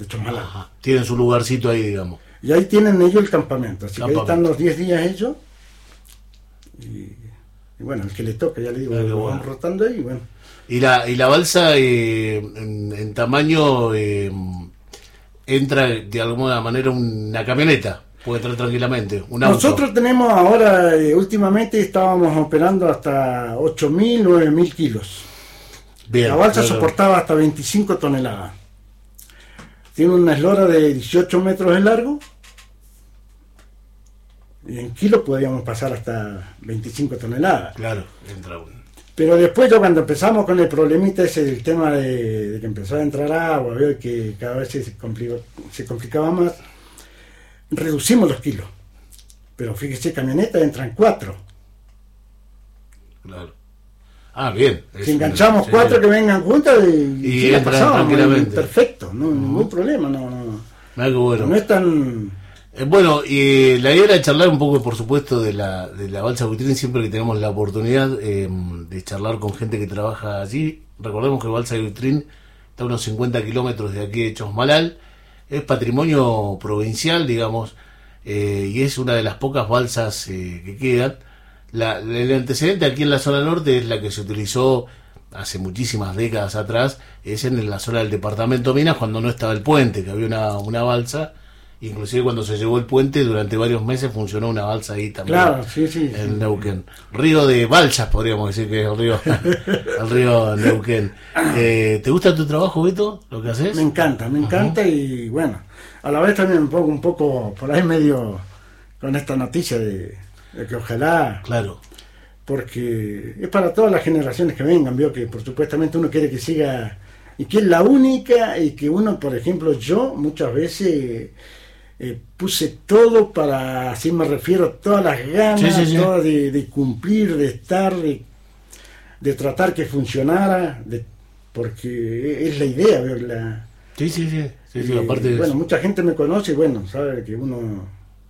de Chosmalal. Ajá. Tienen su lugarcito ahí, digamos. Y ahí tienen ellos el campamento, así que ahí están los 10 días ellos. Y bueno, el que le toca, ya le digo, lo van rotando ahí, bueno. Y la balsa en tamaño entra de alguna manera una camioneta, puede entrar tranquilamente, un auto. Nosotros tenemos ahora, últimamente estábamos operando hasta 8.000, 9.000 kilos. Bien, la balsa soportaba hasta 25 toneladas. Tiene una eslora de 18 metros de largo. Y en kilos podíamos pasar hasta 25 toneladas. Claro, entra uno. Pero después yo cuando empezamos con el problemita ese del tema de que empezó a entrar agua, veo que cada vez se complicaba más, reducimos los kilos. Pero fíjese, camionetas entran 4. Claro. Ah, bien. Si enganchamos 4 que vengan juntas y entran tranquilamente. Perfecto, no, ningún problema, no. Qué bueno. No es tan... Bueno, y la idea era charlar un poco, por supuesto, de la balsa Huitrín, siempre que tenemos la oportunidad de charlar con gente que trabaja allí. Recordemos que balsa Huitrín está a unos 50 kilómetros de aquí de Chosmalal, es patrimonio provincial, digamos, y es una de las pocas balsas que quedan. El antecedente aquí en la zona norte es la que se utilizó hace muchísimas décadas atrás, es en la zona del departamento Minas, cuando no estaba el puente, que había una balsa. Inclusive cuando se llevó el puente, durante varios meses funcionó una balsa ahí también. Claro, sí. Neuquén. Río de balsas, podríamos decir que es el río Neuquén. ¿Te gusta tu trabajo, Beto, lo que haces? Me encanta y bueno, a la vez también me pongo un poco por ahí medio con esta noticia de que ojalá... Claro. Porque es para todas las generaciones que vengan, veo que por supuestamente uno quiere que siga, y que es la única, y que uno, por ejemplo, yo muchas veces... puse todo para, así me refiero, todas las ganas, sí. Todas de cumplir, de estar, de tratar que funcionara, porque es la idea, ¿verdad? Sí, aparte bueno, mucha gente me conoce y bueno, sabe que uno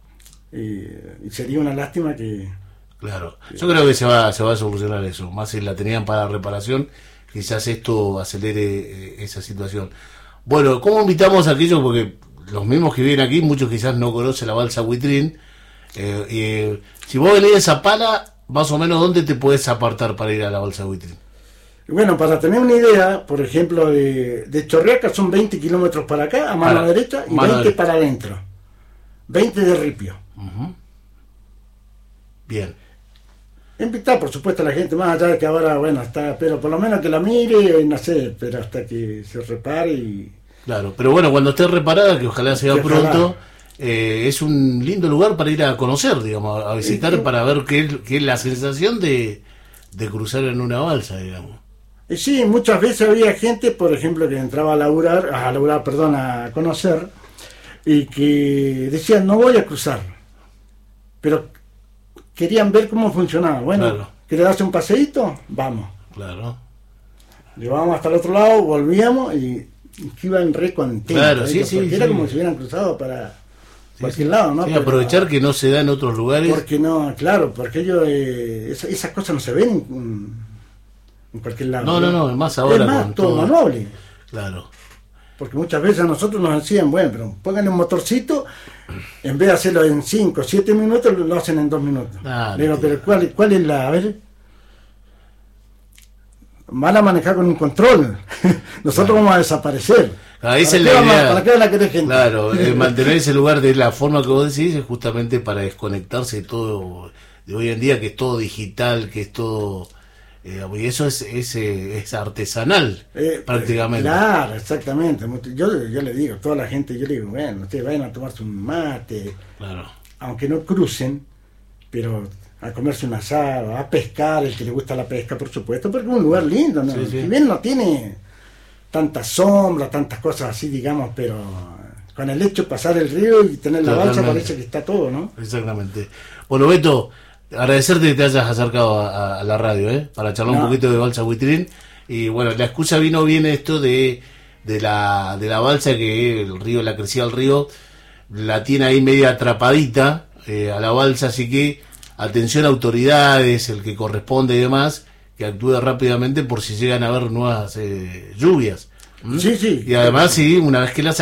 y sería una lástima que... Claro, yo creo que se va a solucionar eso, más si la tenían para reparación, quizás esto acelere esa situación. Bueno, ¿cómo invitamos a aquellos? Porque los mismos que viven aquí, muchos quizás no conocen la balsa Huitrín. Si vos venís de Zapala, más o menos, ¿dónde te podés apartar para ir a la balsa Huitrín? Bueno, para tener una idea, por ejemplo, de Chorriaca son 20 kilómetros para acá, a mano derecha, y 20 para adentro. 20 de Ripio. Bien. Invitar, por supuesto, a la gente, más allá de que ahora, bueno, está, pero por lo menos que la mire, no sé, pero hasta que se repare y... Claro, pero bueno, cuando esté reparada, que ojalá sea pronto, es un lindo lugar para ir a conocer, digamos, a visitar, para ver qué es la sensación de cruzar en una balsa, digamos. Sí, muchas veces había gente, por ejemplo, que entraba a conocer, y que decían, no voy a cruzar, pero querían ver cómo funcionaba. Bueno, claro. ¿querés darse un paseíto? Vamos. Claro. Llevábamos hasta el otro lado, volvíamos y que iban re contentos. Claro, porque era como si hubieran cruzado para cualquier lado, ¿no? Sí, aprovechar que no se da en otros lugares. Porque no, claro, porque ellos esas cosas no se ven en cualquier lado. No, más ahora. Es más, todo manuable. Claro. Porque muchas veces a nosotros nos decían, bueno, pero pónganle un motorcito, en vez de hacerlo en 5, 7 minutos, lo hacen en 2 minutos. Digo, pero ¿cuál es la...? A ver... Van a manejar con un control. Nosotros vamos a desaparecer. Esa es la idea. ¿Para qué la querés gente? Claro, mantener ese lugar de la forma que vos decís es justamente para desconectarse de todo de hoy en día, que es todo digital, que es todo... y eso es artesanal, prácticamente. Claro, exactamente. Yo le digo a toda la gente, yo le digo, bueno, ustedes vayan a tomarse un mate, claro. Aunque no crucen, pero... a comerse un asado, a pescar, el que le gusta la pesca, por supuesto, porque es un lugar lindo, ¿no? Sí. Si bien no tiene tantas sombras, tantas cosas así, digamos, pero con el hecho de pasar el río y tener la balsa parece que está todo, ¿no? Exactamente. Bueno, Beto, agradecerte que te hayas acercado a la radio, para charlar un poquito de balsa Huitrín. Y bueno, la excusa viene esto de la balsa, que el río, la crecida del río, la tiene ahí media atrapadita a la balsa, así que atención a autoridades, el que corresponde y demás, que actúe rápidamente por si llegan a haber nuevas lluvias. Sí. Y además, sí, una vez que las